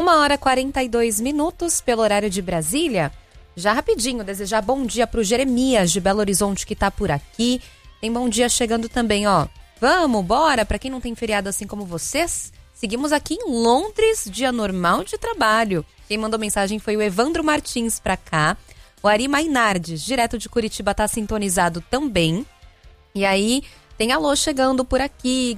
1h42 pelo horário de Brasília. Já rapidinho, desejar bom dia pro Jeremias de Belo Horizonte que tá por aqui. Tem bom dia chegando também, ó. Vamos, bora, pra quem não tem feriado assim como vocês, seguimos aqui em Londres, dia normal de trabalho. Quem mandou mensagem foi o Evandro Martins pra cá. O Ari Mainardes, direto de Curitiba, tá sintonizado também. E aí, tem alô chegando por aqui.